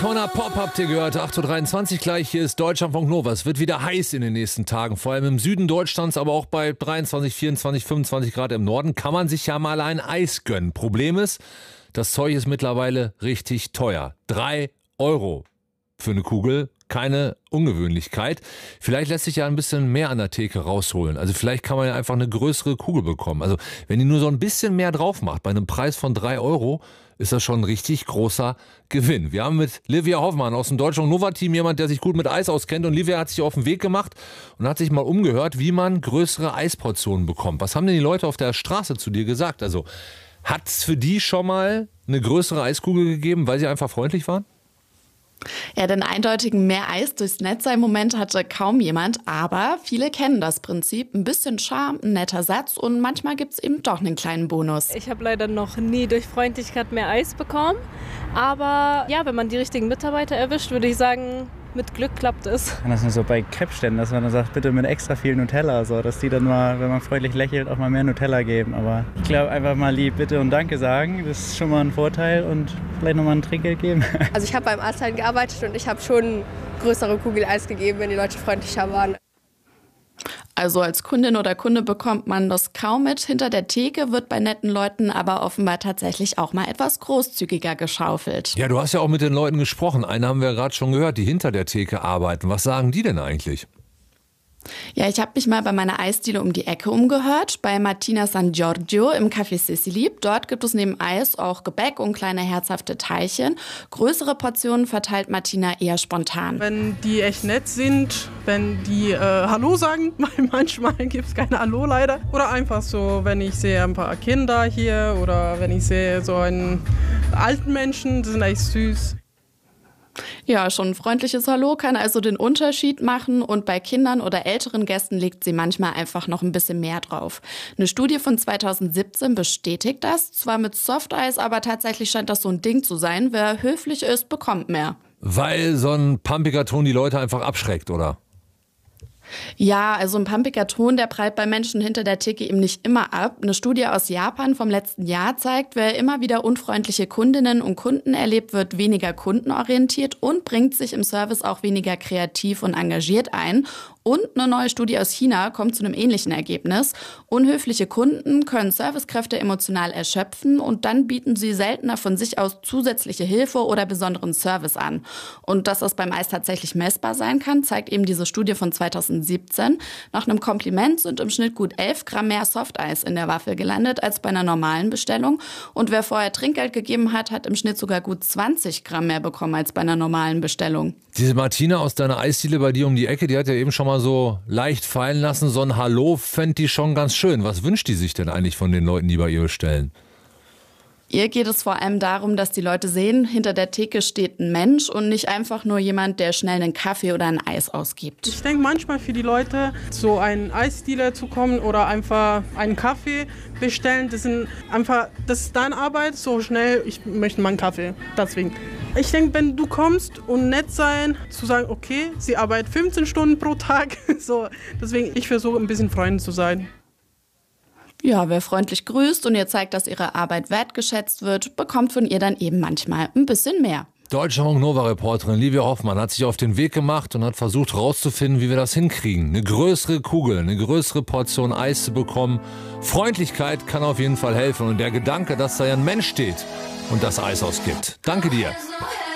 Corner Pop habt ihr gehört, 8.23 Uhr gleich, hier ist Deutschlandfunk Nova. Es wird wieder heiß in den nächsten Tagen, vor allem im Süden Deutschlands, aber auch bei 23, 24, 25 Grad im Norden kann man sich ja mal ein Eis gönnen. Problem ist, das Zeug ist mittlerweile richtig teuer. 3 Euro für eine Kugel, keine Ungewöhnlichkeit. Vielleicht lässt sich ja ein bisschen mehr an der Theke rausholen. Also vielleicht kann man ja einfach eine größere Kugel bekommen. Also wenn die nur so ein bisschen mehr drauf macht, bei einem Preis von 3 Euro, ist das schon ein richtig großer Gewinn. Wir haben mit Livia Hoffmann aus dem Deutschen Nova-Team jemand, der sich gut mit Eis auskennt. Und Livia hat sich auf den Weg gemacht und hat sich mal umgehört, wie man größere Eisportionen bekommt. Was haben denn die Leute auf der Straße zu dir gesagt? Also hat es für die schon mal eine größere Eiskugel gegeben, weil sie einfach freundlich waren? Ja, den eindeutigen mehr Eis durchs Netz im Moment hatte kaum jemand, aber viele kennen das Prinzip. Ein bisschen Charme, ein netter Satz und manchmal gibt es eben doch einen kleinen Bonus. Ich habe leider noch nie durch Freundlichkeit mehr Eis bekommen, aber ja, wenn man die richtigen Mitarbeiter erwischt, würde ich sagen, mit Glück klappt es. Und das ist so bei Crepe-Ständen, dass man dann sagt, bitte mit extra viel Nutella, so, dass die dann mal, wenn man freundlich lächelt, auch mal mehr Nutella geben. Aber ich glaube, einfach mal lieb Bitte und Danke sagen, das ist schon mal ein Vorteil und vielleicht nochmal ein Trinkgeld geben. Also ich habe beim Arzthelden gearbeitet und ich habe schon größere Kugel Eis gegeben, wenn die Leute freundlicher waren. Also als Kundin oder Kunde bekommt man das kaum mit. Hinter der Theke wird bei netten Leuten aber offenbar tatsächlich auch mal etwas großzügiger geschaufelt. Ja, du hast ja auch mit den Leuten gesprochen. Einen haben wir ja gerade schon gehört, die hinter der Theke arbeiten. Was sagen die denn eigentlich? Ja, ich habe mich mal bei meiner Eisdiele um die Ecke umgehört, bei Martina San Giorgio im Café Sicily. Dort gibt es neben Eis auch Gebäck und kleine herzhafte Teilchen. Größere Portionen verteilt Martina eher spontan. Wenn die echt nett sind, wenn die Hallo sagen, weil manchmal gibt es keine Hallo leider. Oder einfach so, wenn ich sehe ein paar Kinder hier oder wenn ich sehe so einen alten Menschen, die sind echt süß. Ja, schon ein freundliches Hallo kann also den Unterschied machen und bei Kindern oder älteren Gästen legt sie manchmal einfach noch ein bisschen mehr drauf. Eine Studie von 2017 bestätigt das, zwar mit Softeis, aber tatsächlich scheint das so ein Ding zu sein, wer höflich ist, bekommt mehr. Weil so ein pumpiger Ton die Leute einfach abschreckt, oder? Ja, also ein pumpiger Ton, der prallt bei Menschen hinter der Theke eben nicht immer ab. Eine Studie aus Japan vom letzten Jahr zeigt, wer immer wieder unfreundliche Kundinnen und Kunden erlebt, wird weniger kundenorientiert und bringt sich im Service auch weniger kreativ und engagiert ein. Und eine neue Studie aus China kommt zu einem ähnlichen Ergebnis. Unhöfliche Kunden können Servicekräfte emotional erschöpfen und dann bieten sie seltener von sich aus zusätzliche Hilfe oder besonderen Service an. Und dass das beim Eis tatsächlich messbar sein kann, zeigt eben diese Studie von 2017. Nach einem Kompliment sind im Schnitt gut 11 Gramm mehr Softeis in der Waffel gelandet als bei einer normalen Bestellung. Und wer vorher Trinkgeld gegeben hat, hat im Schnitt sogar gut 20 Gramm mehr bekommen als bei einer normalen Bestellung. Diese Martina aus deiner Eisdiele bei dir um die Ecke, die hat ja eben schon mal so leicht fallen lassen. So ein Hallo fände die schon ganz schön. Was wünscht die sich denn eigentlich von den Leuten, die bei ihr bestellen? Ihr geht es vor allem darum, dass die Leute sehen, hinter der Theke steht ein Mensch und nicht einfach nur jemand, der schnell einen Kaffee oder ein Eis ausgibt. Ich denke manchmal für die Leute, so einen Eisdealer zu kommen oder einfach einen Kaffee bestellen, das ist deine Arbeit, so schnell, ich möchte mal einen Kaffee, deswegen. Ich denke, wenn du kommst und nett sein, zu sagen, okay, sie arbeitet 15 Stunden pro Tag, so, deswegen, ich versuche ein bisschen freundlich zu sein. Ja, wer freundlich grüßt und ihr zeigt, dass ihre Arbeit wertgeschätzt wird, bekommt von ihr dann eben manchmal ein bisschen mehr. Deutschlandfunk Nova-Reporterin Livia Hoffmann hat sich auf den Weg gemacht und hat versucht herauszufinden, wie wir das hinkriegen. Eine größere Kugel, eine größere Portion Eis zu bekommen. Freundlichkeit kann auf jeden Fall helfen und der Gedanke, dass da ja ein Mensch steht und das Eis ausgibt. Danke dir.